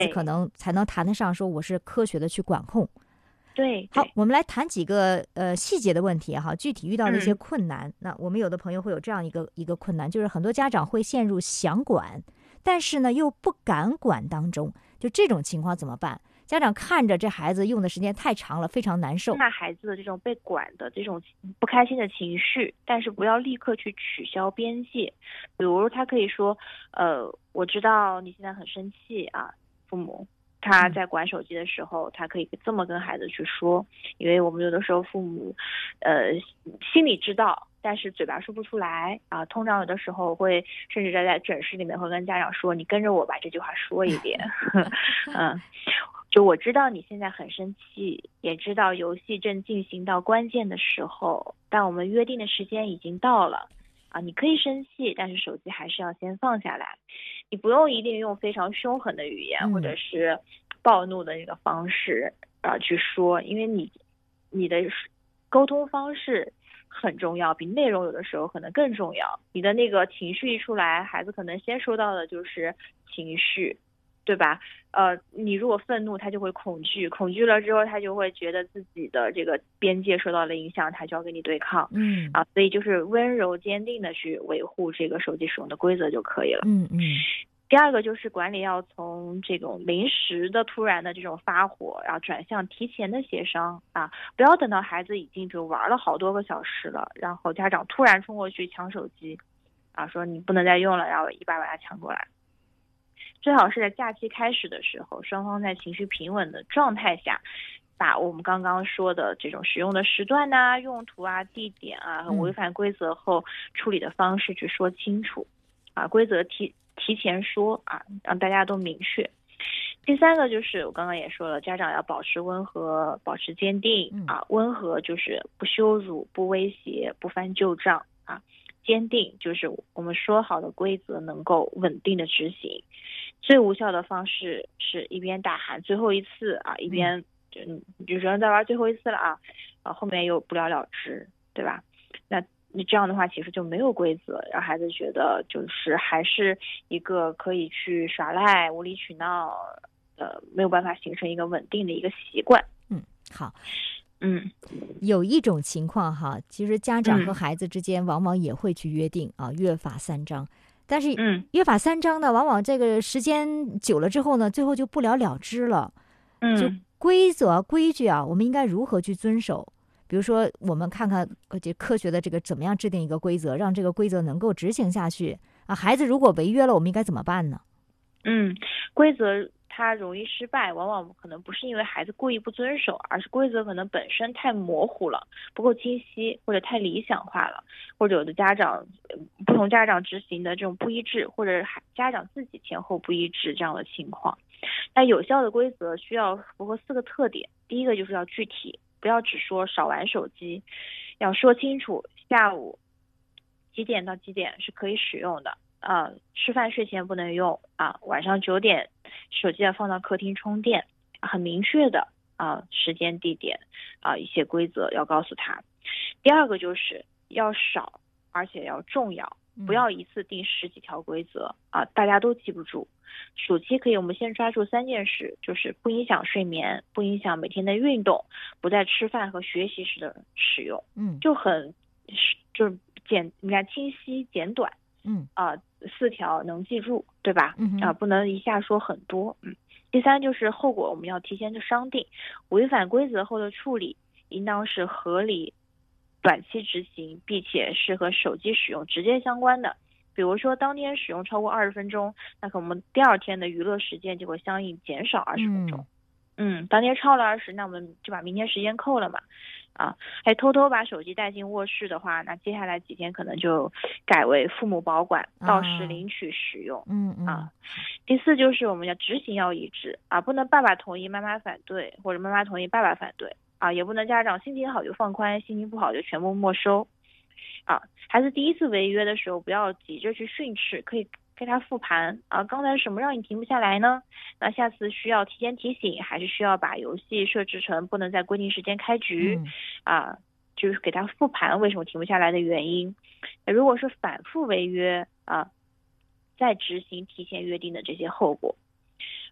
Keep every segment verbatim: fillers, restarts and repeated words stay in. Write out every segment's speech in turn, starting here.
子可能才能谈得上说我是科学的去管控。 对， 好，我们来谈几个呃细节的问题哈，具体遇到的一些嗯困难。那我们有的朋友会有这样一个一个困难，就是很多家长会陷入想管，但是呢又不敢管当中，就这种情况怎么办？家长看着这孩子用的时间太长了，非常难受。 那孩子的这种被管的这种不开心的情绪，但是不要立刻去取消边界。比如他可以说，呃，我知道你现在很生气啊，父母。他在管手机的时候，他可以这么跟孩子去说，因为我们有的时候父母，呃，心里知道，但是嘴巴说不出来啊。通常有的时候会，甚至在在诊室里面会跟家长说：“你跟着我把这句话说一遍。”嗯，就我知道你现在很生气，也知道游戏正进行到关键的时候，但我们约定的时间已经到了。啊，你可以生气，但是手机还是要先放下来。你不用一定用非常凶狠的语言、 嗯、 或者是暴怒的那个方式啊去说，因为你你的沟通方式很重要，比内容有的时候可能更重要。你的那个情绪一出来，孩子可能先收到的就是情绪，对吧？呃，你如果愤怒，他就会恐惧，恐惧了之后，他就会觉得自己的这个边界受到了影响，他就要跟你对抗。 嗯啊，所以就是温柔坚定的去维护这个手机使用的规则就可以了。 嗯嗯。 第二个就是管理要从这种临时的突然的这种发火，然后转向提前的协商啊，不要等到孩子已经就玩了好多个小时了，然后家长突然冲过去抢手机，啊，说你不能再用了，然后一把把它抢过来。最好是在假期开始的时候，双方在情绪平稳的状态下，把我们刚刚说的这种使用的时段呐、用途啊、地点啊和违反规则后处理的方式去说清楚，啊，规则提提前说啊，让大家都明确。第三个就是我刚刚也说了，家长要保持温和，保持坚定啊。温和就是不羞辱、不威胁、不翻旧账啊。坚定就是我们说好的规则能够稳定的执行。最无效的方式是一边大喊最后一次啊，一边就就人在玩最后一次了啊，啊后面又不了了之，对吧？那你这样的话其实就没有规则，让孩子觉得就是还是一个可以去耍赖、无理取闹，呃，没有办法形成一个稳定的一个习惯。 嗯，好。 嗯， 有一种情况哈，其实家长和孩子之间往往也会去约定、嗯、啊，约法三章。但是约法三章呢，往往这个时间久了之后呢，最后就不了了之了。 嗯， 就规则规矩啊，我们应该如何去遵守？比如说，我们看看这科学的这个怎么样制定一个规则，让这个规则能够执行下去啊。孩子如果违约了，我们应该怎么办呢？ 嗯，规则它容易失败，往往可能不是因为孩子故意不遵守，而是规则可能本身太模糊了，不够清晰，或者太理想化了，或者有的家长不同家长执行的这种不一致，或者家长自己前后不一致这样的情况。那有效的规则需要符合四个特点，第一个就是要具体，不要只说少玩手机，要说清楚下午几点到几点是可以使用的。啊，吃饭睡前不能用啊，晚上九点手机要放到客厅充电，很明确的啊时间地点啊一些规则要告诉他。第二个就是要少，而且要重要，不要一次定十几条规则啊，大家都记不住。暑期可以我们先抓住三件事，就是不影响睡眠，不影响每天的运动，不在吃饭和学习时的使用， 嗯， 就很就是简你看清晰简短。 嗯啊、呃，四条能记住，对吧？ 嗯啊、呃，不能一下说很多。嗯，第三就是后果，我们要提前就商定，违反规则后的处理应当是合理、短期执行，并且是和手机使用直接相关的。比如说当天使用超过二十分钟，那可我们第二天的娱乐时间就会相应减少二十分钟。嗯, 嗯，当天超了二十，那我们就把明天时间扣了嘛。啊，还偷偷把手机带进卧室的话，那接下来几天可能就改为父母保管，到时领取使用。 嗯嗯啊，第四就是我们要执行要一致啊，不能爸爸同意妈妈反对，或者妈妈同意爸爸反对啊，也不能家长心情好就放宽，心情不好就全部没收。啊，孩子第一次违约的时候，不要急着去训斥，可以给他复盘啊，刚才什么让你停不下来呢？那下次需要提前提醒，还是需要把游戏设置成不能在规定时间开局、嗯、啊，就是给他复盘为什么停不下来的原因。如果是反复违约啊，再执行提前约定的这些后果。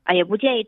啊，也不建议